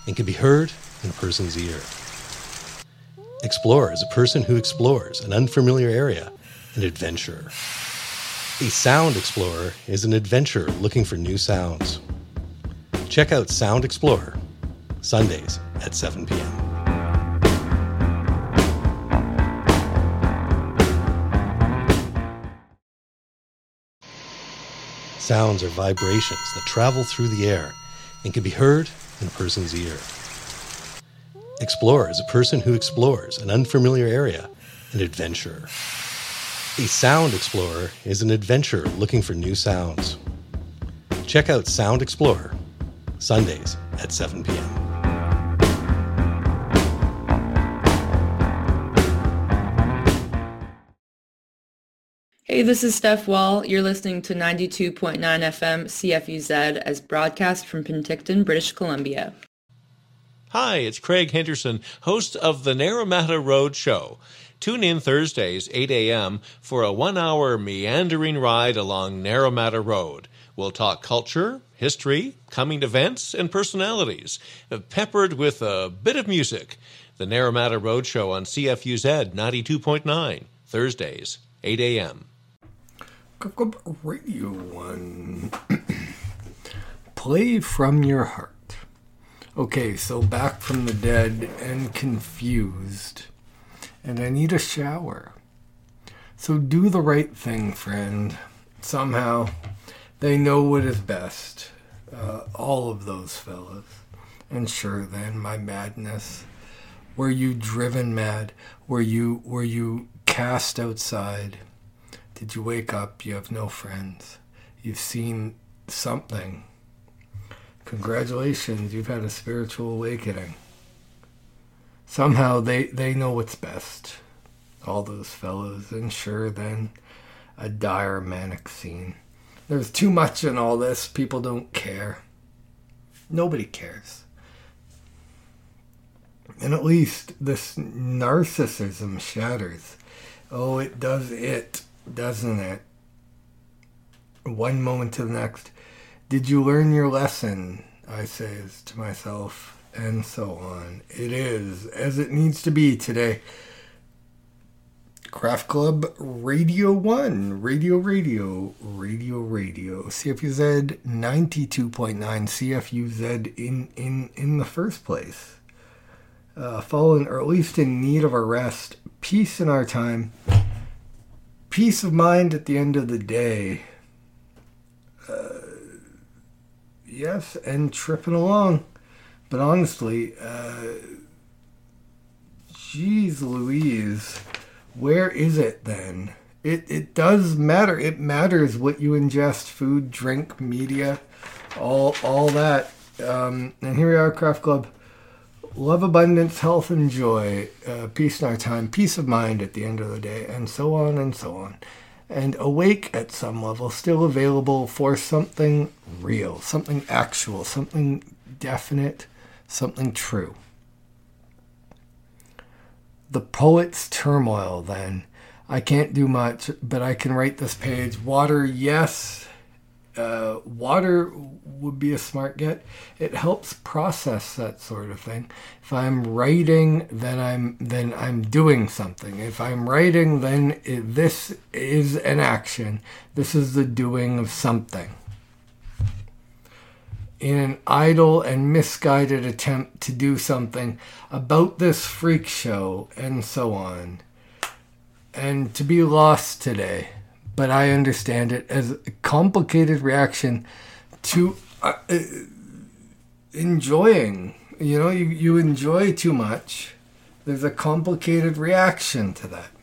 and can be heard in a person's ear. Explorer is a person who explores an unfamiliar area, an adventurer. A sound explorer is an adventurer looking for new sounds. Check out Sound Explorer, Sundays at 7 p.m. Sounds are vibrations that travel through the air and can be heard in a person's ear. Explorer is a person who explores an unfamiliar area, an adventurer. A sound explorer is an adventurer looking for new sounds. Check out Sound Explorer, Sundays at 7 p.m. Hey, this is Steph Wall. You're listening to 92.9 FM CFUZ as broadcast from Penticton, British Columbia. Hi, it's Craig Henderson, host of the Naramata Road Show. Tune in Thursdays, 8 a.m., for a 1-hour meandering ride along Naramata Road. We'll talk culture, history, coming events, and personalities, peppered with a bit of music. The Naramata Road Show on CFUZ 92.9, Thursdays, 8 a.m. Radio 1. Play from your heart. Okay, so back from the dead and confused. And I need a shower. So do the right thing, friend. Somehow, they know what is best. All of those fellas. And sure then, my madness. Were you driven mad? Were you cast outside? Did you wake up? You have no friends. You've seen something. Congratulations, you've had a spiritual awakening. Somehow they know what's best. All those fellows. And sure then, a dire manic scene. There's too much in all this. People don't care. Nobody cares. And at least this narcissism shatters. Oh, it does it, doesn't it? One moment to the next. Did you learn your lesson? I says to myself, and so on. It is as it needs to be today. Craft Club Radio 1, Radio. CFUZ 92.9 CFUZ in the first place. Fallen, or at least in need of a rest. Peace in our time. Peace of mind at the end of the day. Yes, and tripping along. But honestly, geez Louise, where is it then? It does matter. It matters what you ingest, food, drink, media, all that. And here we are, Craft Club. Love, abundance, health, and joy. Peace in our time. Peace of mind at the end of the day. And so on and so on. And awake at some level, still available for something real, something actual, something definite, something true. The poet's turmoil, then. I can't do much, but I can write this page. Water, yes. Water would be a smart get. It helps process that sort of thing. If I'm writing, then I'm doing something. If I'm writing, then this is an action. This is the doing of something. In an idle and misguided attempt to do something about this freak show and so on. And to be lost today. But I understand it as a complicated reaction to enjoying. You know, you enjoy too much. There's a complicated reaction to that.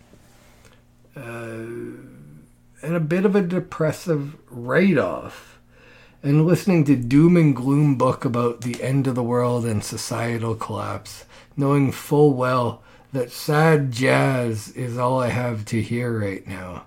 And a bit of a depressive write-off. And listening to doom and gloom book about the end of the world and societal collapse, knowing full well that sad jazz is all I have to hear right now.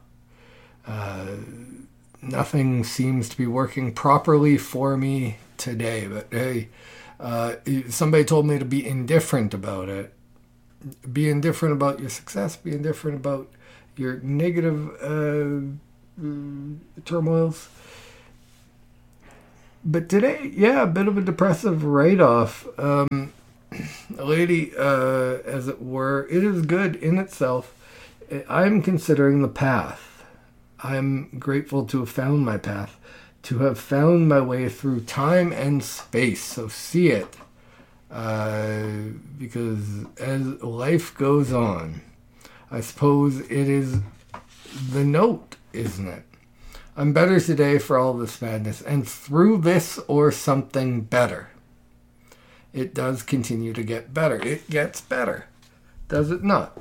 Nothing seems to be working properly for me today, but hey, somebody told me to be indifferent about it. Be indifferent about your success, be indifferent about your negative turmoils. But today, yeah, a bit of a depressive write-off. A lady, as it were, it is good in itself. I'm considering the path. I'm grateful to have found my path, to have found my way through time and space. So see it. Because as life goes on, I suppose it is the note, isn't it? I'm better today for all this madness, and through this or something better. It does continue to get better. It gets better, does it not?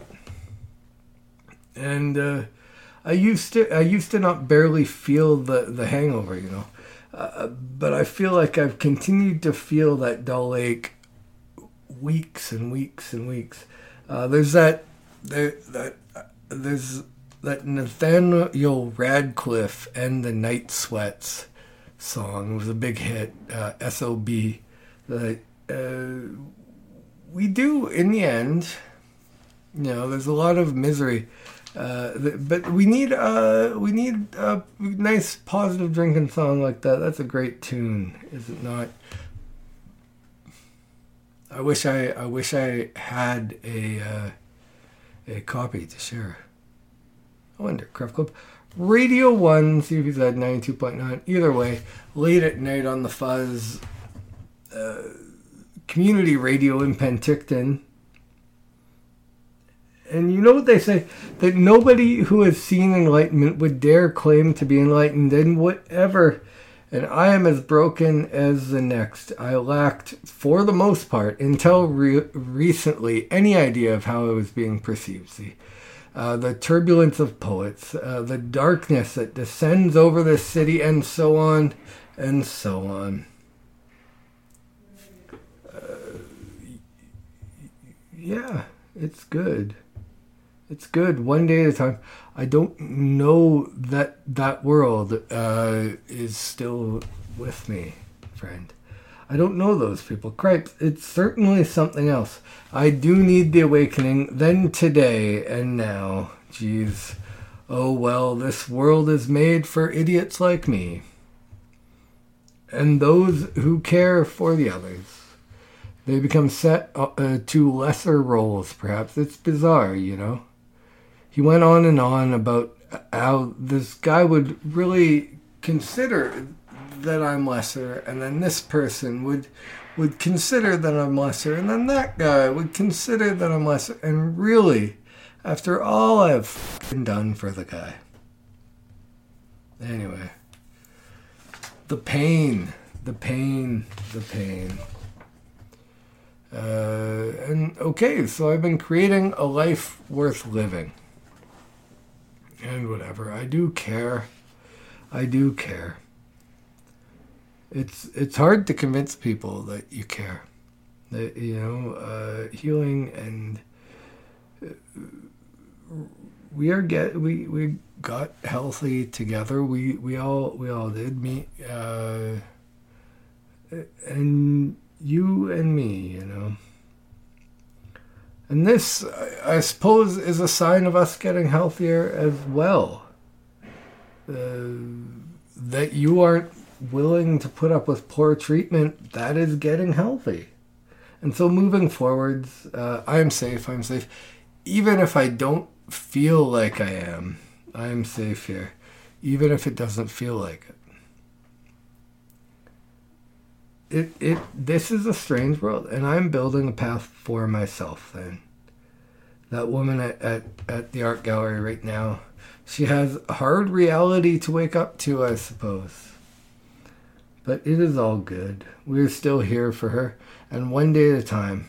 And I used to not barely feel the hangover, you know, but I feel like I've continued to feel that dull ache weeks and weeks and weeks. There's that Nathaniel Radcliffe and the Night Sweats song. It was a big hit, S.O.B. We do, in the end, you know, there's a lot of misery, but we need a nice positive drinking song like that. That's a great tune, is it not? I wish I had a copy to share. I wonder, Craft Club. Radio 1, CFZ 92.9. Either way, late at night on the Fuzz. Community radio in Penticton. And you know what they say? That nobody who has seen enlightenment would dare claim to be enlightened in whatever. And I am as broken as the next. I lacked, for the most part, until recently, any idea of how I was being perceived. See, the turbulence of poets, the darkness that descends over the city, and so on, and so on. Yeah, it's good. It's good, one day at a time. I don't know that world is still with me, friend. I don't know those people. Cripes, it's certainly something else. I do need the awakening, then today and now. Jeez. Oh well, this world is made for idiots like me. And those who care for the others. They become set to lesser roles, perhaps. It's bizarre, you know. He went on and on about how this guy would really consider that I'm lesser, and then this person would consider that I'm lesser, and then that guy would consider that I'm lesser, and really, after all I've done for the guy. Anyway, the pain. And okay, so I've been creating a life worth living. And whatever. I do care. It's hard to convince people that you care. That, you know, healing and we got healthy together. We all did. Me and you and me, you know. And this, I suppose, is a sign of us getting healthier as well. That you aren't willing to put up with poor treatment, that is getting healthy. And so moving forwards, I'm safe. Even if I don't feel like I am, I'm safe here. Even if it doesn't feel like it. This is a strange world, and I'm building a path for myself then. That woman at the art gallery right now, she has a hard reality to wake up to, I suppose. But it is all good. We're still here for her, and one day at a time.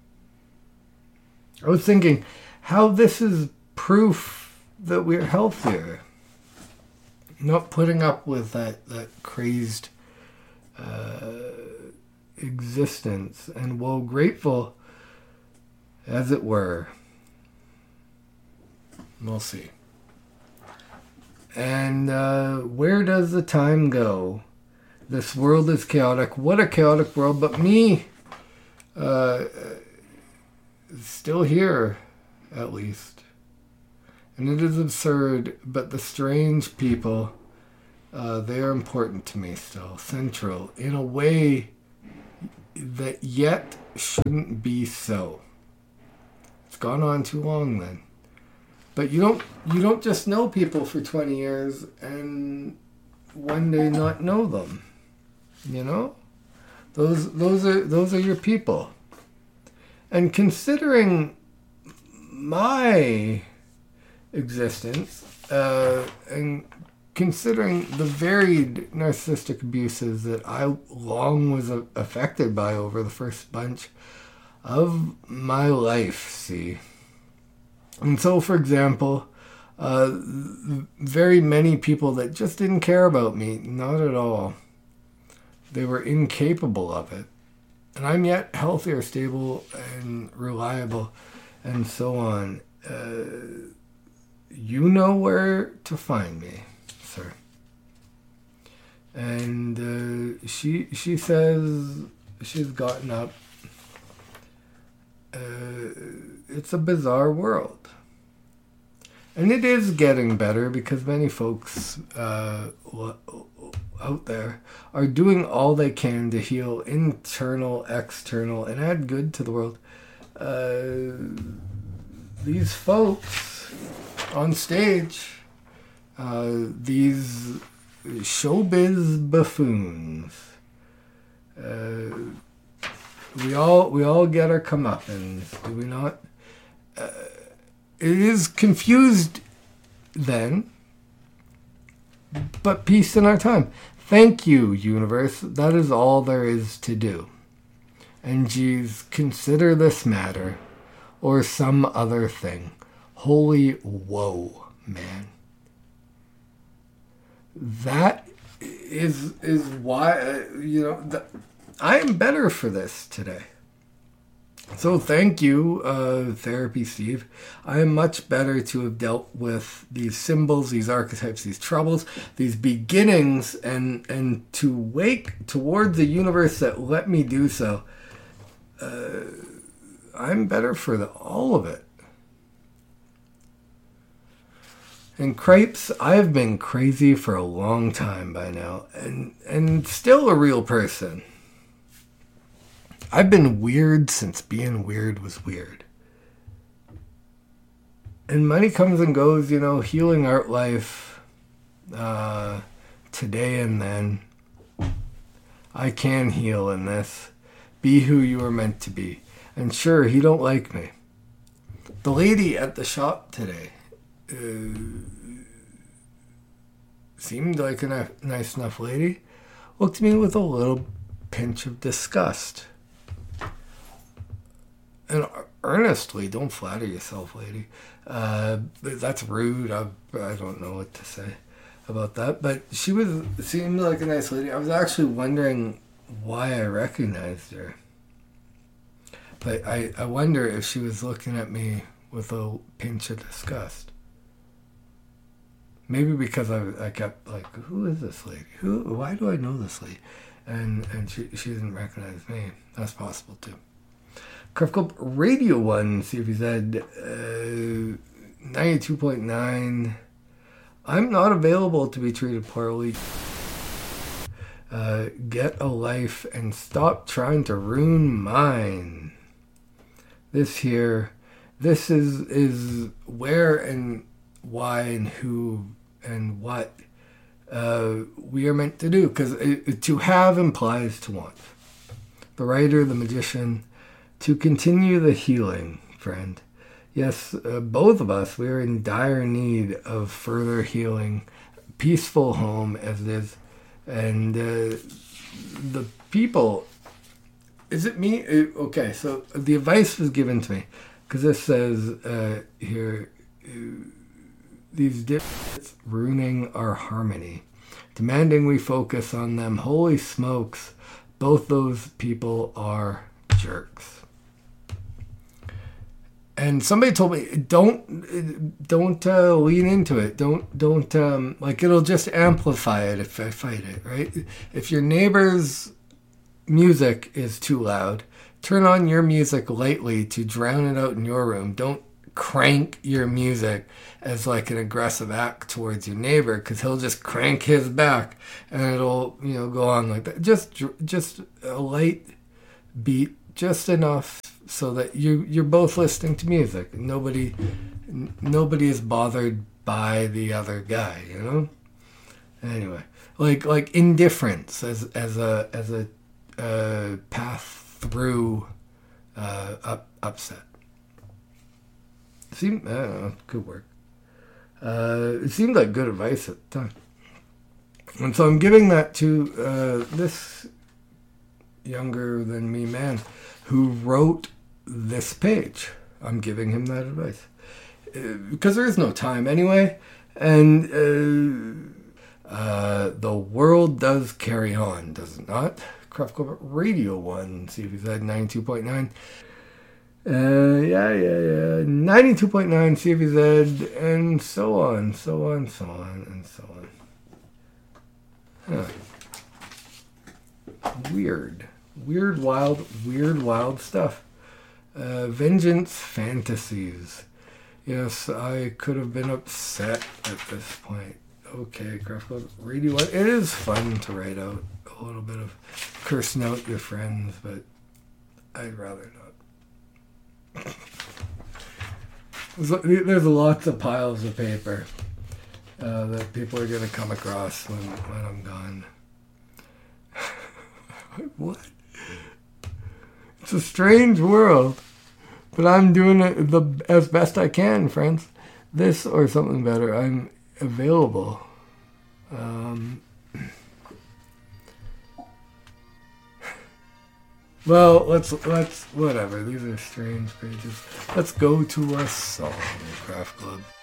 I was thinking how this is proof that we're healthier. Not putting up with that crazed existence, and while grateful, as it were. We'll see. And where does the time go? This world is chaotic. What a chaotic world, but me still here, at least. And it is absurd, but the strange people They are important to me still, central, in a way that yet shouldn't be so. It's gone on too long then. But you don't just know people for 20 years and one day not know them. You know? Those are your people. And considering my existence, and considering the varied narcissistic abuses that I long was affected by over the first bunch of my life, see. And so, for example, very many people that just didn't care about me, not at all. They were incapable of it. And I'm yet healthy or stable and reliable and so on. You know where to find me, sir. And she says she's gotten up. It's a bizarre world. And it is getting better because many folks out there are doing all they can to heal internal, external, and add good to the world. These folks on stage, these showbiz buffoons, we all get our comeuppance, do we not? It is confused then, but peace in our time. Thank you, universe. That is all there is to do. And geez, consider this matter or some other thing. Holy whoa, man. That is why, I am better for this today. So thank you, Therapy Steve. I am much better to have dealt with these symbols, these archetypes, these troubles, these beginnings, and to wake towards a universe that let me do so. I'm better for all of it. And crepes, I've been crazy for a long time by now, and still a real person. I've been weird since being weird was weird. And money comes and goes, healing art life, today and then. I can heal in this. Be who you are meant to be. And sure, he don't like me. The lady at the shop today seemed like a nice enough lady. Looked at me with a little pinch of disgust. And earnestly, don't flatter yourself, lady. That's rude. I don't know what to say about that. But she seemed like a nice lady. I was actually wondering why I recognized her. But I wonder if she was looking at me with a pinch of disgust. Maybe because I kept like, who is this lady? Why do I know this lady? And she didn't recognize me. That's possible too. Craft Club Radio 1, CFZ 92.9. I'm not available to be treated poorly. Get a life and stop trying to ruin mine. This is where and why and who and what we are meant to do. Because to have implies to want. The writer, the magician, to continue the healing, friend. Yes, both of us, we are in dire need of further healing. Peaceful home as it is. And the people, is it me? Okay, so the advice was given to me. Because this says here, these dipshits ruining our harmony. Demanding we focus on them. Holy smokes, both those people are jerks. And somebody told me, don't lean into it. Don't like it'll just amplify it if I fight it, right? If your neighbor's music is too loud, turn on your music lightly to drown it out in your room. Don't crank your music as like an aggressive act towards your neighbor, because he'll just crank his back and it'll, go on like that. Just a light beat, just enough so that you're both listening to music. Nobody is bothered by the other guy, Anyway, like indifference as a path through upset. I don't know, good work. It seemed like good advice at the time. And so I'm giving that to this younger than me man who wrote this page. I'm giving him that advice. Because there is no time anyway. And the world does carry on, does it not? Craft Club Radio 1, see if he's at 92.9. 92.9 CFZ, and so on, and so on. Huh. Weird, wild stuff. Vengeance fantasies. Yes, I could have been upset at this point. Okay, Craft Club Radio 1. It is fun to write out a little bit of cursing out your friends, but I'd rather not. There's lots of piles of paper that people are going to come across when I'm gone. What? It's a strange world, but I'm doing it as best I can, friends. This or something better. I'm available. Well, let's whatever. These are strange pages. Let's go to a song, Craft Club.